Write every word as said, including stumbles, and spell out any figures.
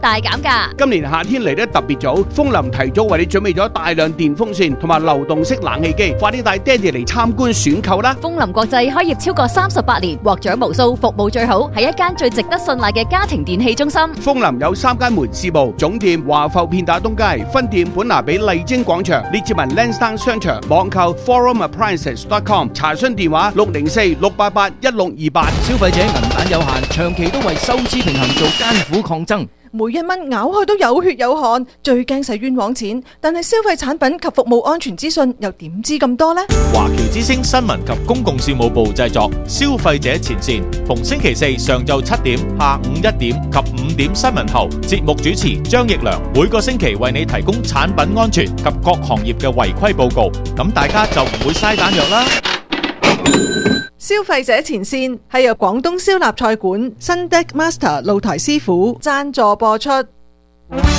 大減價。 今年夏天嚟得特別早，風林提早為你準備咗大量電風扇同埋流動式冷氣機，快啲帶爹哋嚟參觀選購啦！ 風林國際開業超過三十八年，獲獎無數，服務最好，係一間最值得信賴嘅家庭電器中心。 風林有三間門市部，總店華埠片打東街，分店本拿比麗晶廣場，列治文 Lansdowne 商場，網購 forum appliances dot com， 查詢電話六零四六八八一六二八。 消費者銀彈有限，長期都為收支平衡做艱苦抗爭。 每一蚊咬去都有血有汗，最驚使冤枉錢。但係消費產品及服務安全資訊又點知咁多呢？ 華僑之聲新聞及公共事務部製作，消費者前線，逢星期四上晝七點、下午一點及五點新聞後，節目主持張奕良每個星期為你提供產品安全及各行業嘅違規報告，咁大家就唔會嘥彈藥啦。 消費者前線係由廣東燒臘菜館新 Deck Master 露台師傅贊助播出。